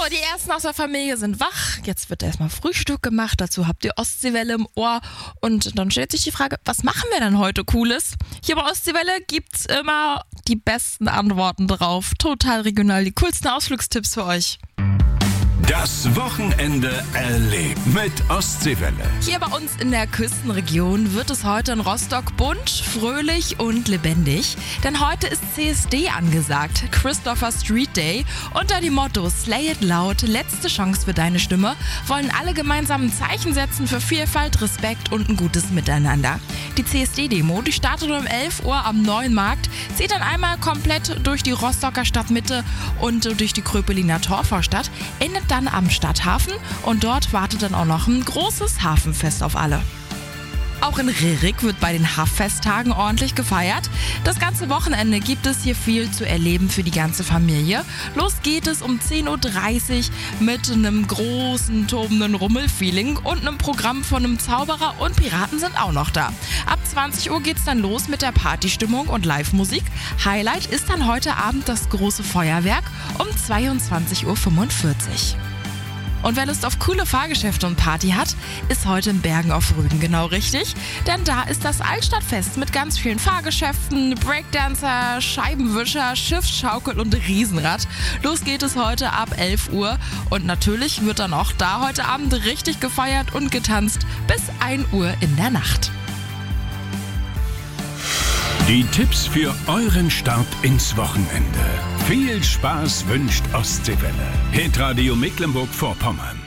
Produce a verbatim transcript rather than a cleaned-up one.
die ersten aus der Familie sind wach. Jetzt wird erstmal Frühstück gemacht. Dazu habt ihr Ostseewelle im Ohr. Und dann stellt sich die Frage, was machen wir denn heute Cooles? Hier bei Ostseewelle gibt's immer die besten Antworten drauf. Total regional, die coolsten Ausflugstipps für euch. Das Wochenende erlebt mit Ostseewelle. Hier bei uns in der Küstenregion wird es heute in Rostock bunt, fröhlich und lebendig. Denn heute ist C S D angesagt, Christopher Street Day. Unter dem Motto Slay It Loud, letzte Chance für deine Stimme, wollen alle gemeinsam ein Zeichen setzen für Vielfalt, Respekt und ein gutes Miteinander. Die C S D-Demo, die startet um elf Uhr am Neuen Markt, zieht dann einmal komplett durch die Rostocker Stadtmitte und durch die Kröpeliner Torvorstadt, endet dann am Stadthafen und dort wartet dann auch noch ein großes Hafenfest auf alle. Auch in Rerik wird bei den Haff-Festtagen ordentlich gefeiert. Das ganze Wochenende gibt es hier viel zu erleben für die ganze Familie. Los geht es um zehn Uhr dreißig mit einem großen, tobenden Rummelfeeling und einem Programm von einem Zauberer und Piraten sind auch noch da. Ab zwanzig Uhr geht's dann los mit der Partystimmung und Live-Musik. Highlight ist dann heute Abend das große Feuerwerk um zweiundzwanzig Uhr fünfundvierzig. Und wer Lust auf coole Fahrgeschäfte und Party hat, ist heute in Bergen auf Rügen genau richtig. Denn da ist das Altstadtfest mit ganz vielen Fahrgeschäften, Breakdancer, Scheibenwischer, Schiffsschaukel und Riesenrad. Los geht es heute ab elf Uhr und natürlich wird dann auch da heute Abend richtig gefeiert und getanzt bis ein Uhr in der Nacht. Die Tipps für euren Start ins Wochenende. Viel Spaß wünscht Ostseewelle. Hitradio Mecklenburg-Vorpommern.